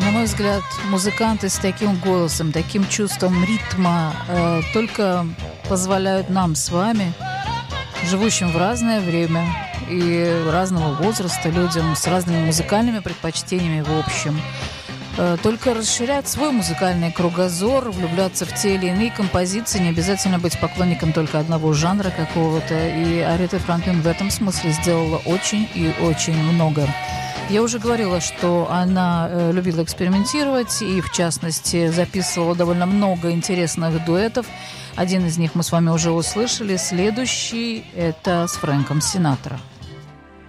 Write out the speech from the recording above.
На мой взгляд, музыканты с таким голосом, таким чувством ритма только позволяют нам с вами, живущим в разное время и разного возраста, людям с разными музыкальными предпочтениями в общем, только расширять свой музыкальный кругозор, влюбляться в те или иные композиции, не обязательно быть поклонником только одного жанра какого-то. И Аретта Франклин в этом смысле сделала очень и очень много. Я уже говорила, что она любила экспериментировать и, в частности, записывала довольно много интересных дуэтов. Один из них мы с вами уже услышали. Следующий – это с Фрэнком Синатра.